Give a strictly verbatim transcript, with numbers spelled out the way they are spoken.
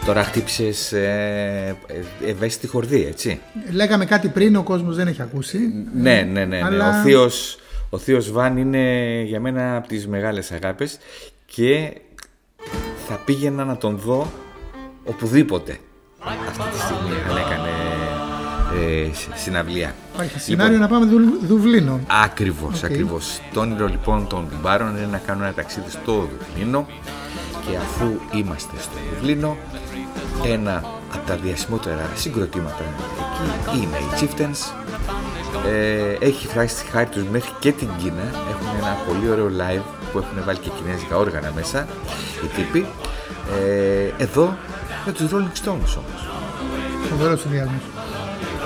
Τώρα χτύπησες ε, ε, ευαίσθητη χορδή, έτσι. Λέγαμε κάτι πριν, ο κόσμος δεν έχει ακούσει. Ναι, ναι, ναι, ναι. Αλλά... Ο θείος, ο θείος Βαν είναι για μένα από τις μεγάλες αγάπες και θα πήγαινα να τον δω οπουδήποτε αυτή τη στιγμή αν έκανε ε, συναυλία. Υπάρχει σενάριο λοιπόν, να πάμε Δου, Δουβλίνο. Ακριβώς, okay. ακριβώς. Το όνειρο λοιπόν των Μπάρων είναι να κάνουν ένα ταξίδι στο Δουβλίνο και αφού είμαστε στο Δουβλίνο, ένα από τα διασημότερα συγκροτήματα εκεί είναι οι Chieftains. Ε, έχει φτάσει στη χάρη τους μέχρι και την Κίνα. Έχουν ένα πολύ ωραίο live που έχουν βάλει και κινέζικα όργανα μέσα οι τύποι. Ε, εδώ με τους Rolling Stones όμως. Φοβερός συνδυασμός.